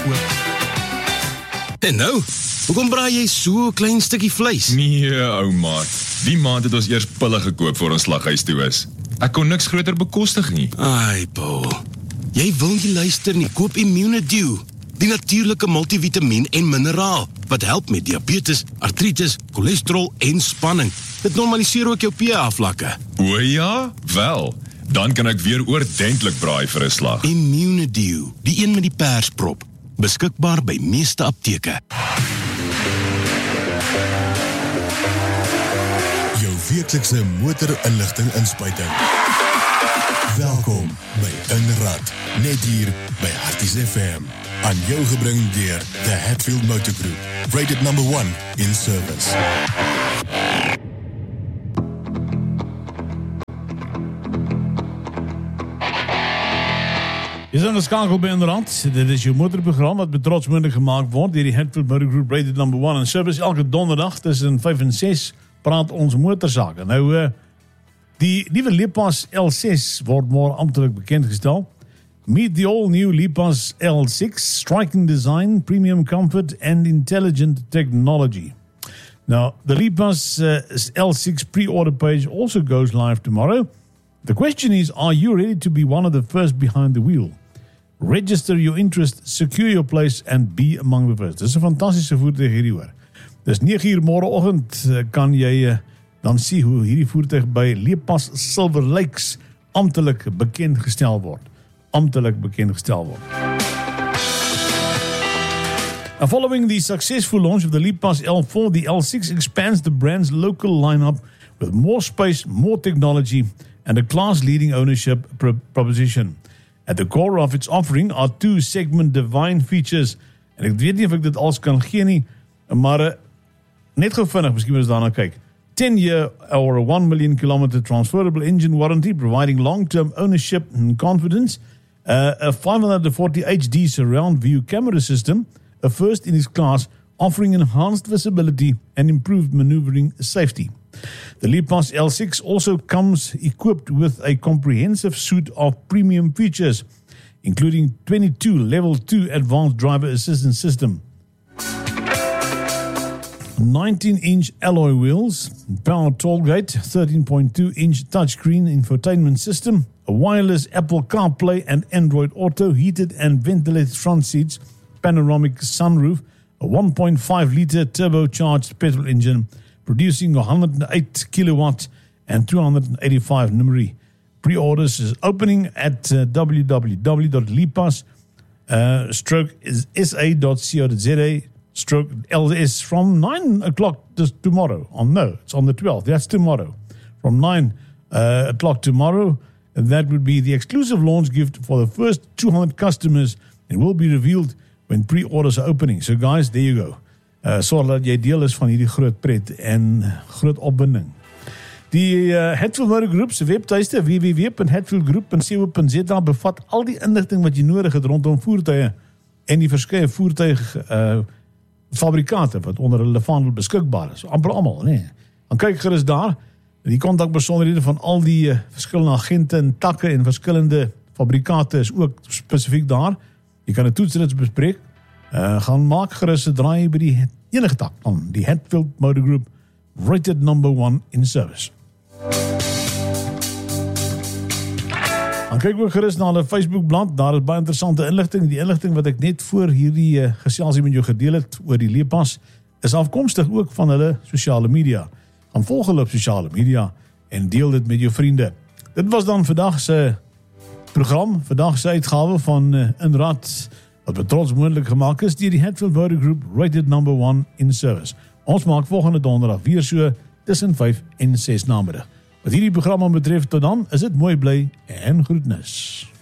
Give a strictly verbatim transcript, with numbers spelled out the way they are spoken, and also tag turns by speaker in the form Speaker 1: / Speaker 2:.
Speaker 1: koop. En nou, hoekom braai jy so 'n klein stukkie vleis?
Speaker 2: Nee, ou maat. Die maand het ons eers pille gekoop voor ons slaghuis toe is. Ek kon niks groter bekostig nie.
Speaker 1: Ai, Paul. Jy wil nie luister nie, koop Immunedew. Die natuurlike multivitamiin en mineraal, wat help met diabetes, artritis, cholesterol en spanning. Dit normaliseer ook jou pH-vlakke.
Speaker 2: O ja? Wel, dan kan ek weer oordentlik braai vir 'n slag.
Speaker 1: Immunedew, die een met die persprop. Beskikbaar by meeste apteke.
Speaker 3: Jou weeklikse motor-inligting inspuiting. Welkom by Inrad, net hier by Harties F M. Aan jou gebring deur The Hatfield Motor Group, rated number one in service.
Speaker 4: Jy is ingeskakel by Inrad. Dit is jou motorprogram wat met trots moontlik gemaak word deur die Hatfield Motor Group, rated number one in service. Elke donderdag tussen vyf en ses praat ons motorsake. Nou, uh, die nuwe Lipas L six word môre amptelik bekendgestel. Meet the all-new Lipas L six, striking design, premium comfort, and intelligent technology. Now, the Lipas uh, L six pre-order page also goes live tomorrow. The question is, are you ready to be one of the first behind the wheel? Register your interest, secure your place, and be among the first. Dis 'n fantastiese voertuig hierdie hoor. Dis nege uur môreoggend uh, kan jy uh, dan sien hoe hierdie voertuig by Lipas Silver Lakes amptelik bekendgestel word. amptelik bekendgestel word. Now, following the successful launch of the Lipas L four, the L six expands the brand's local lineup with more space, more technology, and a class-leading ownership pro- proposition. At the core of its offering are two segment divine features, en ek weet nie of ek dit als kan gee nie, maar uh, net gou vinnig, miskien moet ons daarna kyk. ten year or a one million kilometer transferable engine warranty, providing long-term ownership and confidence. Uh, a five forty H D surround view camera system, a first in its class, offering enhanced visibility and improved maneuvering safety. The Lipas L six also comes equipped with a comprehensive suite of premium features, including twenty-two level two advanced driver assistance system, nineteen inch alloy wheels, power tollgate, thirteen point two inch touchscreen infotainment system, a wireless Apple CarPlay and Android Auto, heated and ventilated front seats, panoramic sunroof, a one point five litre turbocharged petrol engine, producing one hundred eight kilowatt and two hundred eighty-five N M R I. Pre-orders is opening at uh, w w w dot lipas uh, stroke s a dot co dot z a stroke L S from nine o'clock this tomorrow. Oh no, it's on the twelfth. That's tomorrow. From nine uh, o'clock tomorrow. That would be the exclusive launch gift for the first two hundred customers and will be revealed when pre-orders are opening. So guys, there you go. Uh, Sorg dat jy deel is van hierdie groot pret en groot opwinding. Die uh, Hatfield Motor Group se webtuiste w w w dot hatfield group dot co dot z a bevat al die inligting wat jy nodig het rondom voertuie en die verskeie voertuig uh, fabrikante wat onder hulle vaandel beskikbaar is. Amper almal, nee. Dan kyk gerus daar. Die kontakbesonderhede van al die uh, verskillende agente en takke en verskillende fabrikate is ook spesifiek daar. Jy kan 'n toetsrits bespreek. Uh, gaan maak gerus 'n draai by die enige tak van die Hatfield Motor Group, rated number one in service. Dan kyk ook gerus na hulle Facebookblad. Daar is baie interessante inligting. Die inligting wat ek net voor hierdie uh, geselsie met jou gedeel het oor die Lipas is afkomstig ook van hulle sosiale media. Gaan volg hulle op sosiale media en deel dit met jou vriende. Dit was dan vandag se program, vandag se uitgawe van uh, Inrad, wat met trots moontlik gemaak is deur die Hatfield Motor Group, rated number one in service. Ons maak volgende donderdag weer so tussen vyf en ses namiddag. Wat hierdie programma betref, tot dan is dit mooi bly en groetnis.